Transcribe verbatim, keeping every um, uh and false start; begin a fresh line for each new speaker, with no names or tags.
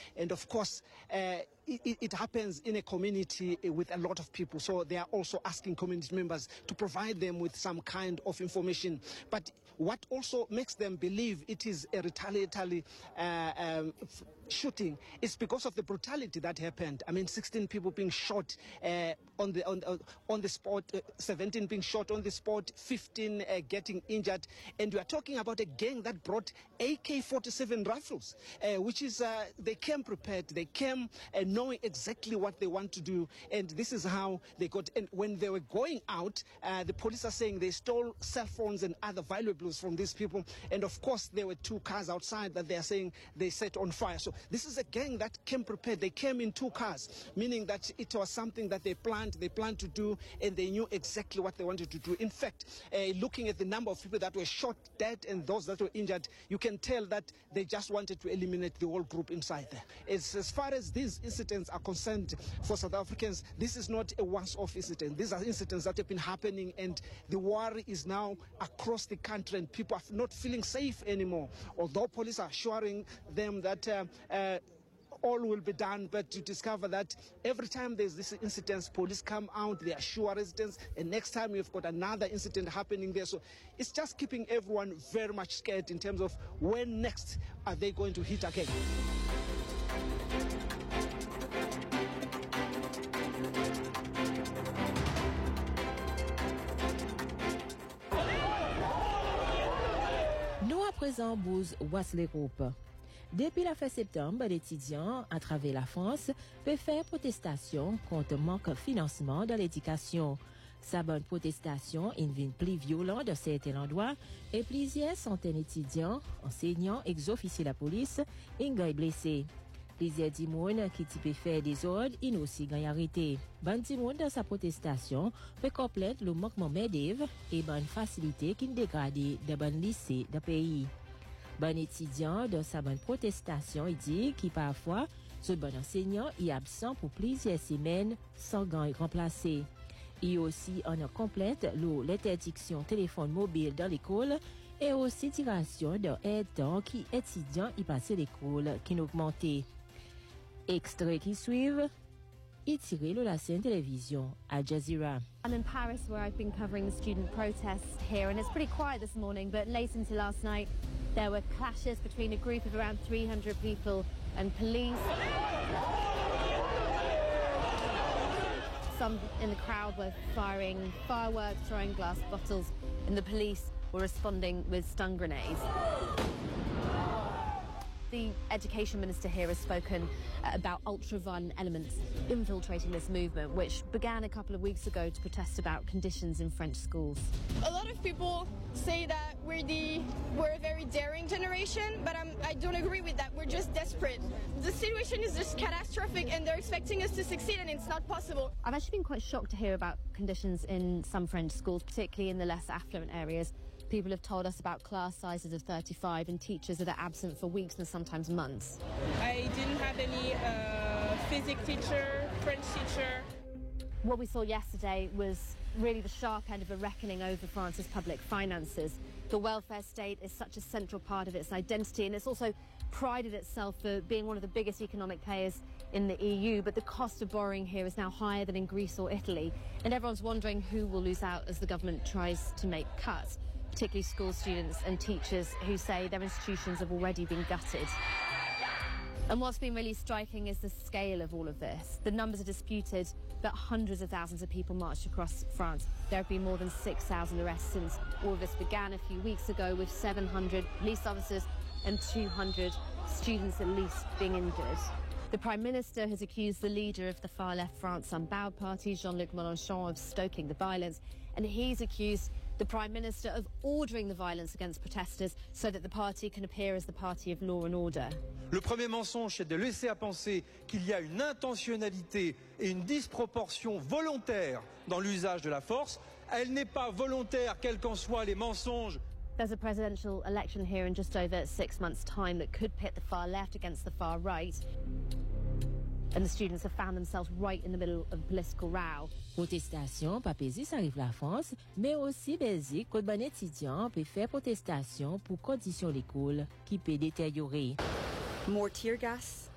And of course, uh, it, it happens in a community with a lot of people. So they are also asking community members to provide them with some kind of information. But what also makes them believe it is a retaliatory uh, um, f- shooting is because of the brutality that happened. I mean, sixteen people being shot uh, on the on, uh, on the spot, uh, seventeen being shot on the spot, fifteen uh, getting injured, and we are talking about a gang that brought A K forty-seven rifles, uh, which is uh, they came prepared, they came uh, knowing exactly what they want to do, and this is how they got. And when they were going out, uh, the police are saying they stole cell phones and other valuables from these people, and of course there were two cars outside that they are saying they set on fire. So this is a gang that came prepared. They came in two cars, meaning that it was something that they planned, they planned to do, and they knew exactly what they wanted to do. In fact, uh, looking at the number of people that were shot dead and those that were injured, you can tell that they just wanted to eliminate the whole group inside there. As, as far as these incidents are concerned for South Africans, this is not a once-off incident. These are incidents that have been happening, and the worry is now across the country, and people are not feeling safe anymore. Although police are assuring them that uh, uh, all will be done, but you discover that every time there's this incident, police come out, they assure residents, and next time you've got another incident happening there. So it's just keeping everyone very much scared in terms of when next are they going to hit again.
Nous à présent bouse Wesley Group. Depuis la fin septembre, l'étudiant à travers la France peut faire protestation contre manque de financement dans l'éducation. Sa bonne protestation est plus violente dans certains endroits et plusieurs centaines d'étudiants, enseignants, ex-officiers de la police, ont blessés. Plusieurs dimounes qui type faire des ordres, ils aussi gagnent arrêté. Ban dimounes dans sa protestation peut complète le manquement main-d'œuvre et bonne facilité qui dégrade de bon lycée de pays. Bon étudiant dans sa bonne protestation, il dit qu'il parfois, ce bon enseignant est absent pour plusieurs semaines sans gain remplacé. Il aussi en a complète l'interdiction téléphone mobile dans l'école et aussi tiration de temps qui étudiants y passaient l'école qui n'augmentait. Extrait qui suivent, il tiré de la scène télévision Al Jazeera.
I'm in Paris where I've been covering the student protests here, and it's pretty quiet this morning, but late into last night there were clashes between a group of around three hundred people and police. Some in the crowd were firing fireworks, throwing glass bottles, and the police were responding with stun grenades. The education minister here has spoken about ultra-violent elements infiltrating this movement, which began a couple of weeks ago to protest about conditions in French schools.
A lot of people say that we're the we're a very daring generation, but I'm, I don't agree with that. We're just desperate. The situation is just catastrophic, and they're expecting us to succeed, and it's not possible.
I've actually been quite shocked to hear about conditions in some French schools, particularly in the less affluent areas. People have told us about class sizes of thirty-five and teachers that are absent for weeks and sometimes months.
I didn't have any uh, physics teacher, French teacher.
What we saw yesterday was really the sharp end of a reckoning over France's public finances. The welfare state is such a central part of its identity, and it's also prided itself for being one of the biggest economic players in the E U, but the cost of borrowing here is now higher than in Greece or Italy, and everyone's wondering who will lose out as the government tries to make cuts, particularly school students and teachers who say their institutions have already been gutted. And what's been really striking is the scale of all of this. The numbers are disputed, but hundreds of thousands of people marched across France. There have been more than six thousand arrests since all of this began a few weeks ago, with seven hundred police officers and two hundred students at least being injured. The Prime Minister has accused the leader of the far-left France Unbowed Party, Jean-Luc Mélenchon, of stoking the violence, and he's accused the Prime Minister of ordering the violence against protesters so that the party can appear as the party of law and order.
Le premier mensonge, c'est de laisser à penser qu'il y a une intentionnalité et une disproportion volontaire dans l'usage de la force. Elle n'est pas volontaire, quels qu'en soient les mensonges.
There's a presidential election here in just over six months' time that could pit the far left against the far right. And the students have found themselves right in the middle of a political row.
Protestation, pas pésis arrive la France, mais aussi Belgique, quand bon étudiant peut faire protestation pour conditions l'école qui peut détériorer.
More tear gas,